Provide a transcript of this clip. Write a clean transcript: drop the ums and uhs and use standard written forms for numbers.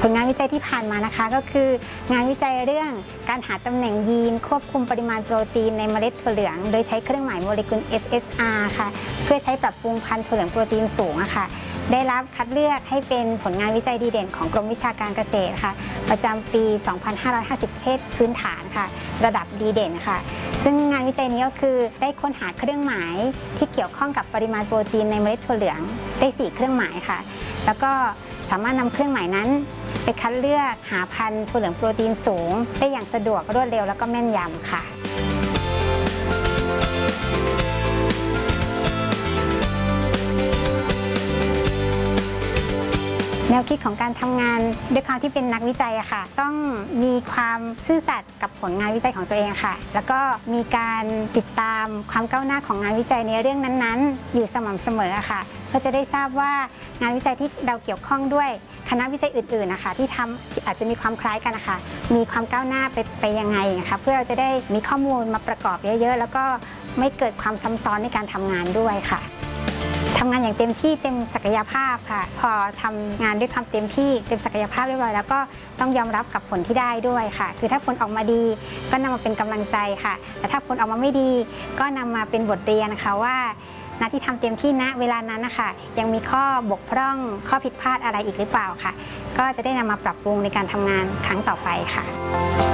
ลงานวิจัยที่ผ่านมานะคะก็คืองานวิจัยเรื่องการหาตำแหน่งยีนควบคุมปริมาณโปรตีนในเมล็ดถั่วเหลืองโดยใช้เครื่องหมายโมเลกุล SSR ค่ะเพื่อใช้ปรับปรุงพันธุ์ถั่วเหลืองโปรตีนสูงค่ะได้รับคัดเลือกให้เป็นผลงานวิจัยดีเด่นของกรมวิชาการเกษตรค่ะประจำปี 2550 เพศพื้นฐานค่ะระดับดีเด่นค่ะซึ่งงานวิจัยนี้ก็คือได้ค้นหาเครื่องหมายที่เกี่ยวข้องกับปริมาณโปรตีนในเมล็ดถั่วเหลืองได้4เครื่องหมายค่ะแล้วก็สามารถนำเครื่องหมายนั้นไปคัดเลือกหาพันธุ์ถั่วเหลืองโปรตีนสูงได้อย่างสะดวกรวดเร็วแล้วก็แม่นยำค่ะแนวคิดของการทำงานด้วยความที่เป็นนักวิจัยค่ะต้องมีความซื่อสัตย์กับผลงานวิจัยของตัวเองค่ะแล้วก็มีการติดตามความก้าวหน้าของงานวิจัยในเรื่องนั้นๆอยู่สม่ำเสมอค่ะเพื่อจะได้ทราบว่างานวิจัยที่เราเกี่ยวข้องด้วยคณะวิจัยอื่นๆนะคะที่อาจจะมีความคล้ายกันนะคะมีความก้าวหน้าไปยังไงนะคะเพื่อเราจะได้มีข้อมูลมาประกอบเยอะๆแล้วก็ไม่เกิดความซ้ำซ้อนในการทำงานด้วยค่ะทำงานอย่างเต็มที่เต็มศักยภาพค่ะพอทำงานด้วยความเต็มที่เต็มศักยภาพเรียบร้อยแล้วก็ต้องยอมรับกับผลที่ได้ด้วยค่ะคือถ้าผลออกมาดีก็นำมาเป็นกำลังใจค่ะแต่ถ้าผลออกมาไม่ดีก็นำมาเป็นบทเรียนนะคะว่าที่ทำเต็มที่ณเวลานั้นนะคะยังมีข้อบกพร่องข้อผิดพลาดอะไรอีกหรือเปล่าค่ะก็จะได้นำมาปรับปรุงในการทำงานครั้งต่อไปค่ะ